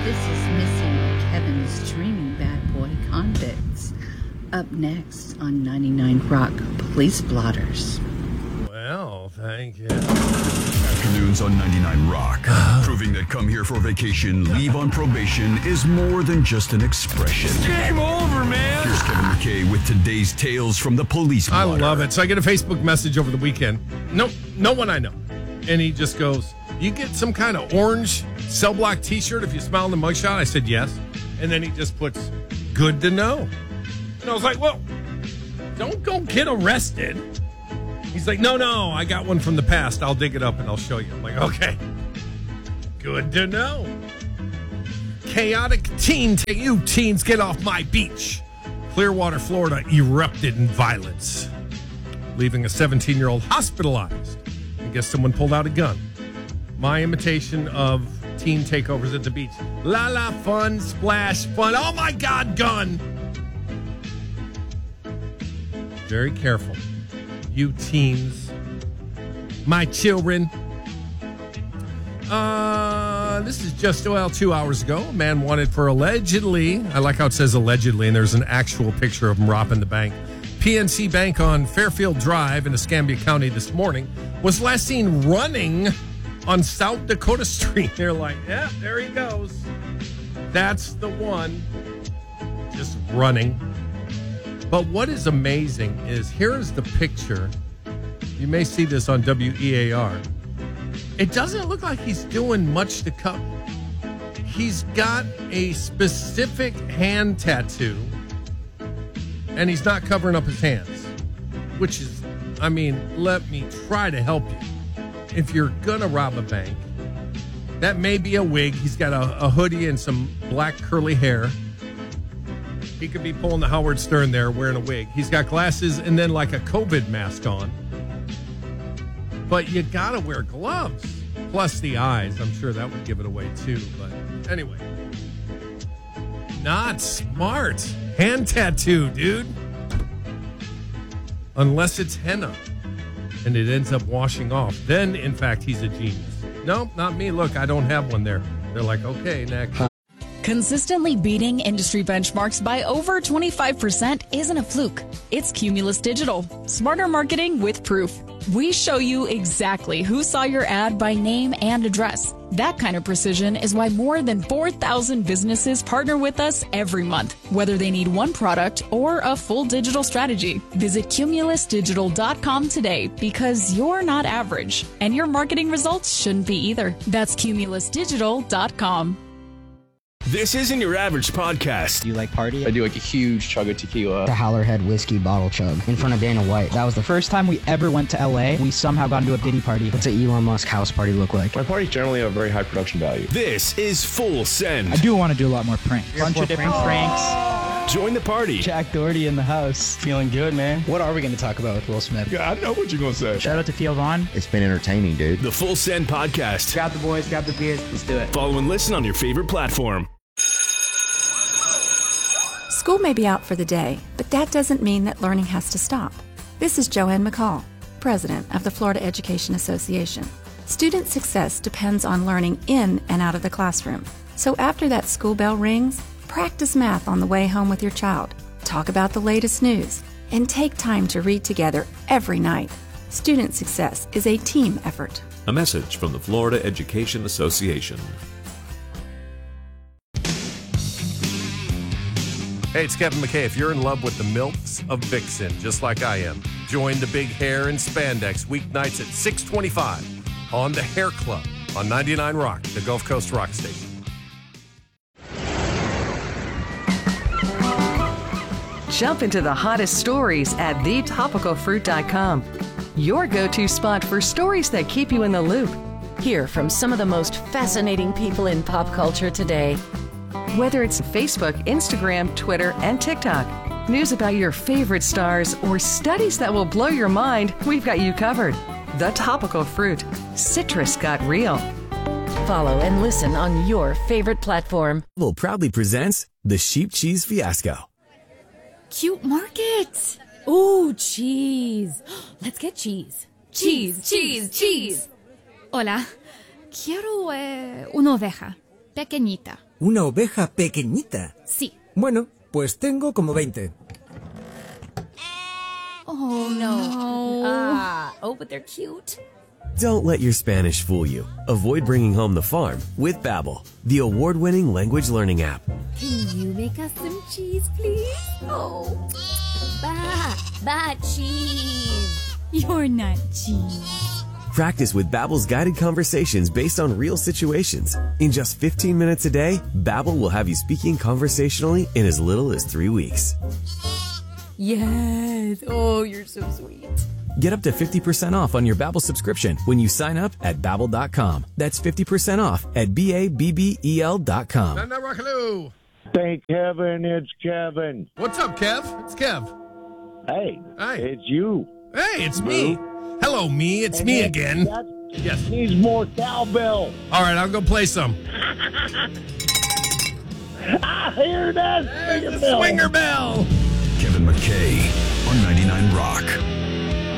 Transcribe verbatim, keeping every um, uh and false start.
This is Missy Kevin's Dreaming Bad Boy Convicts. Up next on ninety-nine Rock Police Blotters. Well, thank you. Afternoons on ninety-nine Rock, proving that come here for vacation, leave on probation is more than just an expression. Game over, man. Here's Kevin McKay with today's Tales from the Police I Blotter. love it. So I get a Facebook message over the weekend. No, no one I know. And he just goes, you get some kind of orange cell block t-shirt if you smile in the mugshot? I said, yes. And then he just puts, good to know. And I was like, well, don't go get arrested. He's like, no, no, I got one from the past. I'll dig it up and I'll show you. I'm like, okay. Good to know. Chaotic teen, take you teens, get off my beach. Clearwater, Florida erupted in violence, leaving a seventeen-year-old hospitalized. I guess someone pulled out a gun. My imitation of teen takeovers at the beach. La la, fun, splash, fun. Oh my God, gun. Very careful. You teens. My children. Uh, this is just, well, two hours ago. A man wanted for allegedly, I like how it says allegedly, and there's an actual picture of him robbing the bank. P N C Bank on Fairfield Drive in Escambia County this morning was last seen running on South Dakota Street. They're like, yeah, there he goes. That's the one. Just running. But what is amazing is here's the picture. You may see this on W E A R. It doesn't look like he's doing much to cover. He's got a specific hand tattoo, and he's not covering up his hands, which is, I mean, let me try to help you. If you're going to rob a bank, that may be a wig. He's got a, a hoodie and some black curly hair. He could be pulling the Howard Stern there, wearing a wig. He's got glasses and then like a COVID mask on. But you got to wear gloves. Plus the eyes. I'm sure that would give it away too. But anyway. Not smart. Hand tattoo, dude. Unless it's henna. And it ends up washing off. Then, in fact, he's a genius. No, not me. Look, I don't have one there. They're like, okay, next. Consistently beating industry benchmarks by over twenty-five percent isn't a fluke. It's Cumulus Digital. Smarter marketing with proof. We show you exactly who saw your ad by name and address. That kind of precision is why more than four thousand businesses partner with us every month, whether they need one product or a full digital strategy. Visit cumulus digital dot com today because you're not average, and your marketing results shouldn't be either. That's cumulus digital dot com. This isn't your average podcast. Do you like party? I do like a huge chug of tequila. The Howlerhead whiskey bottle chug in front of Dana White. That was the first time we ever went to L A. We somehow got into a Diddy party. What's an Elon Musk house party look like? My parties generally have very high production value. This is Full Send. I do want to do a lot more pranks. A bunch of different pranks. pranks. Join the party. Jack Doherty in the house. Feeling good, man. What are we going to talk about with Will Smith? Yeah, I know what you're going to say. Shout out to Theo Vaughn. It's been entertaining, dude. The Full Send podcast. Grab the boys, grab the beers. Let's do it. Follow and listen on your favorite platform. School may be out for the day, but that doesn't mean that learning has to stop. This is Joanne McCall, president of the Florida Education Association. Student success depends on learning in and out of the classroom. So after that school bell rings, practice math on the way home with your child, talk about the latest news, and take time to read together every night. Student success is a team effort. A message from the Florida Education Association. Hey, it's Kevin McKay. If you're in love with the milfs of Vixen, just like I am, join the big hair and spandex weeknights at six twenty-five on the Hair Club on ninety-nine Rock, the Gulf Coast rock station. Jump into the hottest stories at the topical fruit dot com. Your go-to spot for stories that keep you in the loop. Hear from some of the most fascinating people in pop culture today. Whether it's Facebook, Instagram, Twitter, and TikTok, news about your favorite stars, or studies that will blow your mind, we've got you covered. The Topical Fruit. Citrus got real. Follow and listen on your favorite platform. Well, proudly presents the Sheep Cheese Fiasco. Cute market. Ooh, cheese. Let's get cheese. Cheese, cheese, cheese. Hola. Quiero eh, una oveja. Pequeñita. ¿Una oveja pequeñita? Sí. Bueno, pues tengo como veinte. Oh, no. Ah, oh, but they're cute. Don't let your Spanish fool you. Avoid bringing home the farm with Babbel, the award-winning language learning app. Can you make us some cheese, please? Oh, ba, ba cheese. You're not cheese. Practice with Babbel's guided conversations based on real situations. In just fifteen minutes a day, Babbel will have you speaking conversationally in as little as three weeks. Yes. Oh, you're so sweet. Get up to fifty percent off on your Babbel subscription when you sign up at Babbel dot com. That's fifty percent off at B A B B E L dot com. Hello. Thank Kevin, it's Kevin. What's up, Kev? It's Kev. Hey. Hi. It's you. Hey, it's me. Hello, me. It's and me that, again. That yes. Needs more cowbell. All right, I'll go play some. I hear that There's the swinger bell. Kevin McKay on ninety-nine Rock.